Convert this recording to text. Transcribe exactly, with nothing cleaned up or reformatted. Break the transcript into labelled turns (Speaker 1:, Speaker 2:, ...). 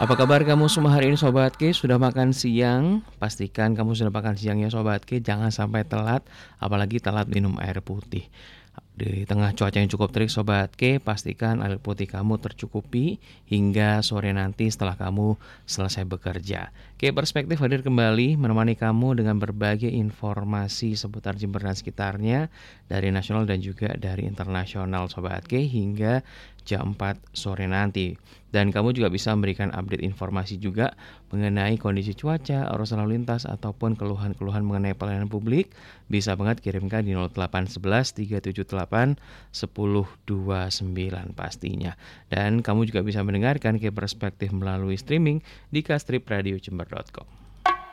Speaker 1: Apa kabar kamu semua hari ini Sobat K? Sudah makan siang? Pastikan kamu sudah makan siang ya Sobat K. Jangan sampai telat, apalagi telat minum air putih. Di tengah cuaca yang cukup terik Sobat K, pastikan air putih kamu tercukupi hingga sore nanti setelah kamu selesai bekerja. K Perspektif hadir kembali menemani kamu dengan berbagai informasi seputar Jember dan sekitarnya dari nasional dan juga dari internasional Sobat K hingga jam empat sore nanti. Dan kamu juga bisa memberikan update informasi juga mengenai kondisi cuaca, arus lalu lintas, ataupun keluhan-keluhan mengenai pelayanan publik. Bisa banget kirimkan di nol delapan satu satu tiga tujuh delapan satu nol dua sembilan pastinya. Dan kamu juga bisa mendengarkan K Perspektif melalui streaming di kastrip radio jember dot com.